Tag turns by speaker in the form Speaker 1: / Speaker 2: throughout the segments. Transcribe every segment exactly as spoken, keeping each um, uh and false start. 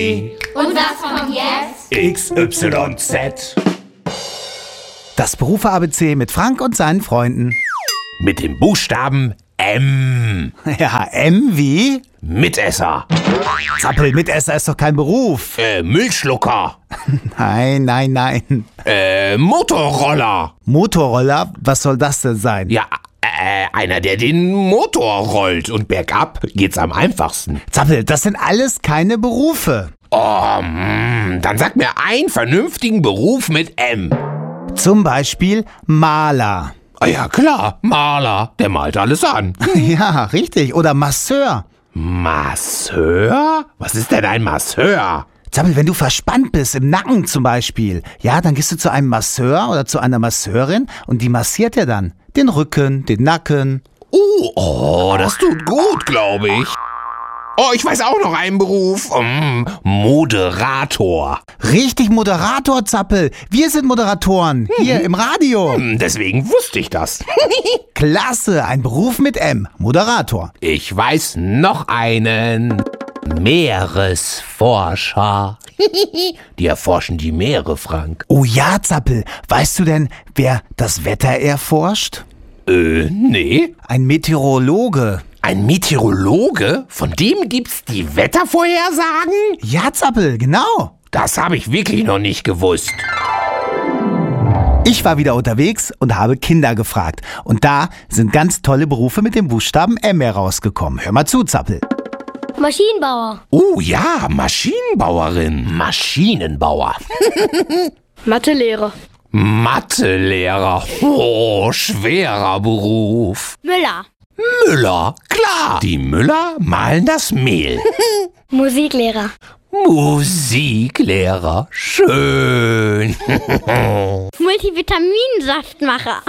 Speaker 1: Und was kommt jetzt?
Speaker 2: X Y Z.
Speaker 3: Das Berufe-A B C mit Frank und seinen Freunden.
Speaker 2: Mit dem Buchstaben M.
Speaker 3: Ja, M wie?
Speaker 2: Mitesser.
Speaker 3: Zappel, Mitesser ist doch kein Beruf.
Speaker 2: Äh, Müllschlucker.
Speaker 3: Nein, nein, nein.
Speaker 2: Äh, Motorroller.
Speaker 3: Motorroller? Was soll das denn sein?
Speaker 2: Ja, äh, einer, der den Motor rollt. Und bergab geht's am einfachsten.
Speaker 3: Zappel, das sind alles keine Berufe.
Speaker 2: Oh, mh, dann sag mir einen vernünftigen Beruf mit M.
Speaker 3: Zum Beispiel Maler.
Speaker 2: Ah ja, klar, Maler. Der malt alles an.
Speaker 3: Ja, richtig. Oder Masseur.
Speaker 2: Masseur? Was ist denn ein Masseur?
Speaker 3: Zappel, wenn du verspannt bist, im Nacken zum Beispiel, ja, dann gehst du zu einem Masseur oder zu einer Masseurin und die massiert dir dann den Rücken, den Nacken.
Speaker 2: Oh, oh, das tut gut, glaube ich. Oh, ich weiß auch noch einen Beruf. Mm, Moderator.
Speaker 3: Richtig, Moderator, Zappel. Wir sind Moderatoren, hier im Radio.
Speaker 2: Hm, deswegen wusste ich das.
Speaker 3: Klasse, ein Beruf mit M, Moderator.
Speaker 2: Ich weiß noch einen. Meeresforscher. Die erforschen die Meere, Frank.
Speaker 3: Oh ja, Zappel, weißt du denn, wer das Wetter erforscht?
Speaker 2: Äh, nee.
Speaker 3: Ein Meteorologe.
Speaker 2: Ein Meteorologe? Von dem gibt's die Wettervorhersagen?
Speaker 3: Ja, Zappel, genau.
Speaker 2: Das habe ich wirklich noch nicht gewusst.
Speaker 3: Ich war wieder unterwegs und habe Kinder gefragt. Und da sind ganz tolle Berufe mit dem Buchstaben M herausgekommen. Hör mal zu, Zappel.
Speaker 1: Maschinenbauer.
Speaker 2: Oh ja, Maschinenbauerin. Maschinenbauer.
Speaker 1: Mathelehrer.
Speaker 2: Mathelehrer. Oh, schwerer Beruf.
Speaker 1: Müller.
Speaker 2: Müller, klar. Die Müller mahlen das Mehl.
Speaker 1: Musiklehrer.
Speaker 2: Musiklehrer, schön.
Speaker 1: Multivitaminsaftmacher.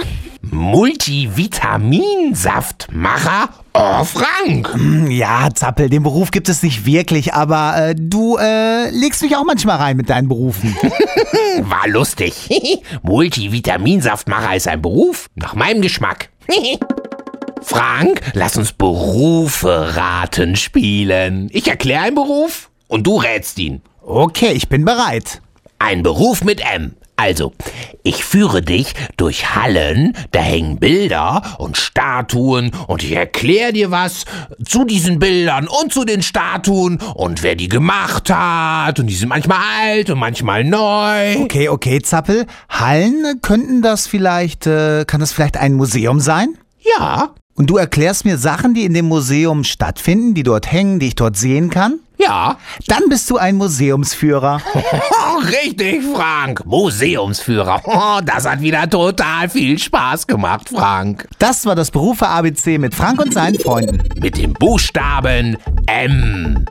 Speaker 2: Multivitaminsaftmacher? Oh, Frank.
Speaker 3: Ja, Zappel, den Beruf gibt es nicht wirklich, aber äh, du äh, legst mich auch manchmal rein mit deinen Berufen.
Speaker 2: War lustig. Multivitaminsaftmacher ist ein Beruf nach meinem Geschmack. Frank, lass uns Berufe raten spielen. Ich erkläre einen Beruf und du rätst ihn.
Speaker 3: Okay, ich bin bereit.
Speaker 2: Ein Beruf mit M. Also, ich führe dich durch Hallen, da hängen Bilder und Statuen und ich erkläre dir was zu diesen Bildern und zu den Statuen und wer die gemacht hat und die sind manchmal alt und manchmal neu.
Speaker 3: Okay, okay, Zappel. Hallen, könnten das vielleicht, äh, kann das vielleicht ein Museum sein?
Speaker 2: Ja.
Speaker 3: Und du erklärst mir Sachen, die in dem Museum stattfinden, die dort hängen, die ich dort sehen kann?
Speaker 2: Ja.
Speaker 3: Dann bist du ein Museumsführer.
Speaker 2: Richtig, Frank. Museumsführer. Das hat wieder total viel Spaß gemacht, Frank.
Speaker 3: Das war das Berufe-A B C mit Frank und seinen Freunden.
Speaker 2: Mit dem Buchstaben M.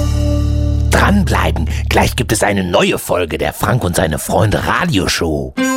Speaker 2: Dranbleiben. Gleich gibt es eine neue Folge der Frank und seine Freunde Radioshow.